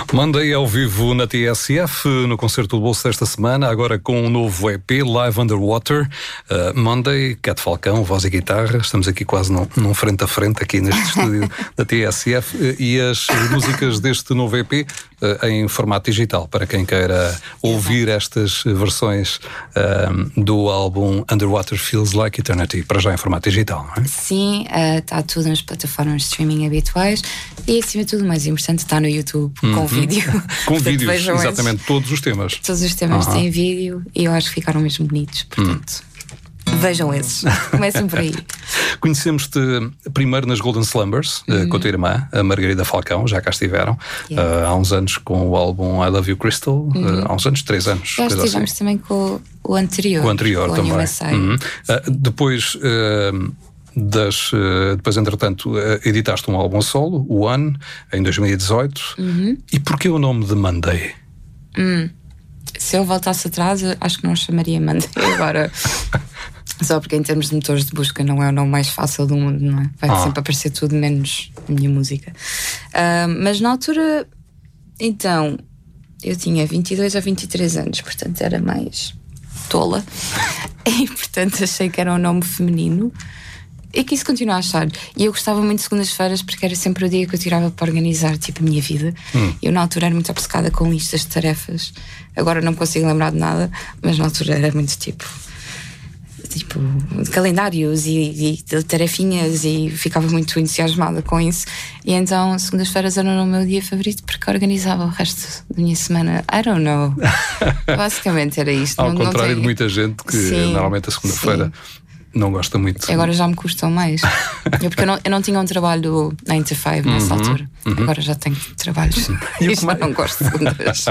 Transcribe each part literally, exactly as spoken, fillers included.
Monday ao vivo na T S F, no concerto do Bolso desta semana, agora com um novo E P, Live Underwater. Uh, Monday, Cat Falcão, voz e guitarra. Estamos aqui quase num, num frente a frente, aqui neste estúdio da T S F. Uh, e as músicas deste novo E P uh, em formato digital, para quem queira ouvir estas versões uh, do álbum Underwater Feels Like Eternity, para já em formato digital, não é? Sim, está uh, tudo nas plataformas de streaming habituais e, acima de tudo, o mais importante, está no YouTube, uhum. com vídeo. Com portanto, vídeos, exatamente, esses, todos os temas. Todos os temas uhum. têm vídeo e eu acho que ficaram mesmo bonitos, portanto, uhum. vejam esses. Comecem por aí. Conhecemos-te primeiro nas Golden Slumbers, uhum. com a tua irmã, a Margarida Falcão, já cá estiveram, yeah. uh, há uns anos com o álbum I Love You Crystal, uhum. uh, há uns anos, três anos. Já estivemos assim. Também com o anterior. Com o anterior com também. Uhum. Uh, depois... Uh, Das, uh, depois, entretanto, uh, editaste um álbum solo, o One, em dois mil e dezoito. Uhum. E porquê o nome de Monday? Hum. Se eu voltasse atrás, acho que não chamaria Monday agora. Só porque, em termos de motores de busca, não é o nome mais fácil do mundo, não é? Vai ah. sempre aparecer tudo menos a minha música. Uh, mas na altura, então, eu tinha vinte e dois ou vinte e três anos, portanto era mais tola. E, portanto, achei que era um nome feminino. E que isso continua a achar. E eu gostava muito de segundas-feiras porque era sempre o dia que eu tirava para organizar tipo a minha vida. Hum. Eu na altura era muito obcecada com listas de tarefas. Agora não consigo lembrar de nada, mas na altura era muito tipo tipo calendários e, e tarefinhas e ficava muito entusiasmada com isso. E então segundas-feiras eram o meu dia favorito porque organizava o resto da minha semana. I don't know. Basicamente era isto. Ao não, contrário não tem... de muita gente que sim, normalmente a segunda-feira sim. não gosta muito. Agora já me custam mais. eu, porque eu não, eu não tinha um trabalho nine to five nessa uhum, altura. Uhum. Agora já tenho trabalhos. E, e já mais... não gosto de segundas.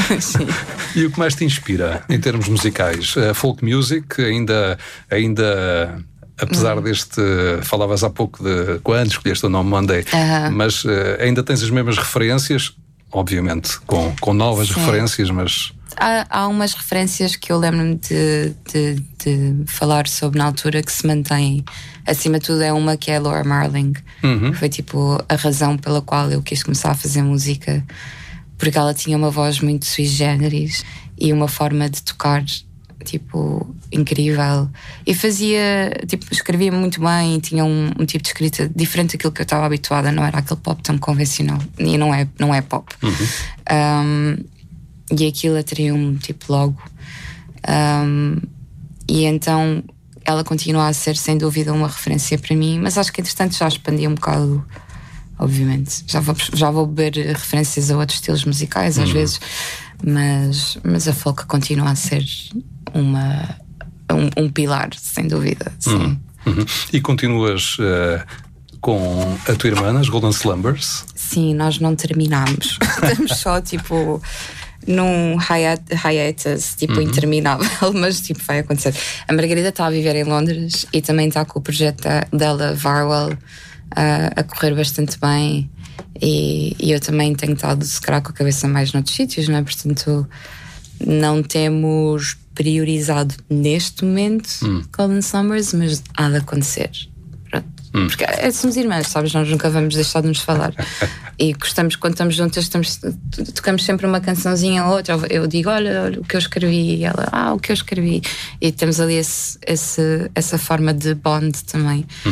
E o que mais te inspira em termos musicais? Uh, folk music, ainda, ainda apesar uhum. deste. Falavas há pouco de quando escolheste o nome Monday, uhum. mas uh, ainda tens as mesmas referências, obviamente, com, com novas sim. referências, mas. Há, há umas referências que eu lembro-me de, de, de falar sobre na altura que se mantêm. Acima de tudo é uma que é a Laura Marling. Uhum. Foi tipo a razão pela qual eu quis começar a fazer música, porque ela tinha uma voz muito sui generis e uma forma de tocar tipo incrível. E fazia, tipo, escrevia muito bem, tinha um, um tipo de escrita diferente daquilo que eu estava habituada. Não era aquele pop tão convencional. E não é, não é pop. Uhum. Um, E aquilo teria um tipo logo. Um, e então ela continua a ser, sem dúvida, uma referência para mim. Mas acho que, entretanto, já expandi um bocado, obviamente. Já vou, já vou beber referências a outros estilos musicais, às uhum. vezes. Mas, mas a folk continua a ser uma, um, um pilar, sem dúvida. Sim. Uhum. Uhum. E continuas uh, com a tua irmã, as Golden Slumbers? Sim, nós não terminamos. Estamos só, tipo... num hiatus tipo uhum. interminável, mas tipo vai acontecer. A Margarida está a viver em Londres e também está com o projeto dela Varwell uh, a correr bastante bem e, e eu também tenho estado se calhar com a cabeça mais noutros sítios, não é? Portanto não temos priorizado neste momento uhum. Golden Slumbers, mas há de acontecer. Hum. Porque é, somos irmãs, sabes? Nós nunca vamos deixar de nos falar. E gostamos, quando estamos juntas, estamos, tocamos sempre uma cançãozinha ou outra. Eu digo, olha, olha o que eu escrevi. E ela, ah, o que eu escrevi. E temos ali esse, esse, essa forma de bond também. Hum.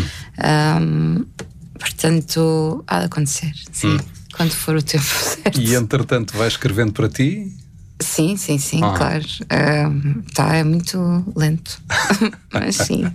Um, portanto, há de acontecer, sim, hum. quando for o tempo certo. E entretanto, vais escrevendo para ti? Sim, sim, sim, ah. claro. Um, tá, é muito lento. Mas sim.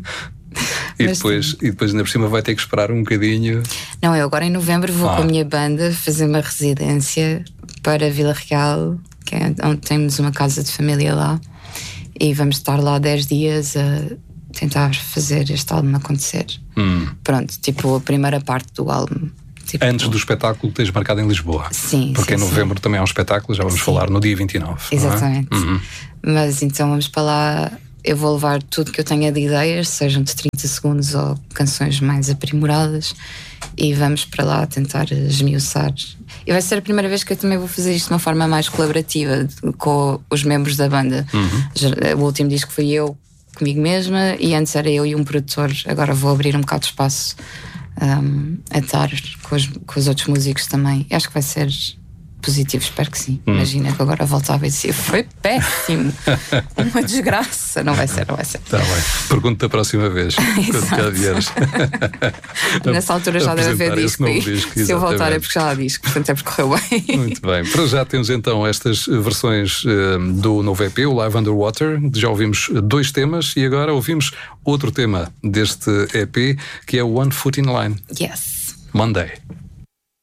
E depois, e depois ainda por cima vai ter que esperar um bocadinho. Não, eu agora em novembro vou ah. com a minha banda fazer uma residência para Vila Real, que é onde temos uma casa de família lá, e vamos estar lá dez dias a tentar fazer este álbum acontecer. Hum. Pronto, tipo a primeira parte do álbum. Tipo, antes do espetáculo que tens marcado em Lisboa. Sim. Porque sim, em novembro sim. também há um espetáculo, já vamos sim. falar no dia vinte e nove. Exatamente. Não é? Uhum. Mas então vamos para lá. Eu vou levar tudo que eu tenha de ideias, sejam de trinta segundos ou canções mais aprimoradas, e vamos para lá tentar esmiuçar. E vai ser a primeira vez que eu também vou fazer isto de uma forma mais colaborativa com os membros da banda. Uhum. O último disco foi eu comigo mesma, e antes era eu e um produtor. Agora vou abrir um bocado de espaço um, a estar com os, com os outros músicos também. E acho que vai ser positivo, espero que sim. Hum. Imagina que agora voltava e dizia: foi péssimo, uma desgraça. Não vai ser, não vai ser. Tá bem. Pergunto-te a próxima vez, quando cá vieres. Nessa altura já deve haver disco. disco Se eu voltar é porque já há disco, portanto é porque correu bem. Muito bem. Para já temos então estas versões uh, do novo E P, o Live Underwater. Já ouvimos dois temas e agora ouvimos outro tema deste E P, que é o One Foot in Line. Yes. Monday.